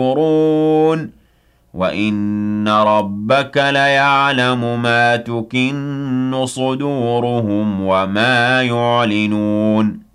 ينظرون وَإِنَّ رَبَّكَ لَيَعْلَمُ مَا تُكِنُّ صُدُورُهُمْ وَمَا يُعْلِنُونَ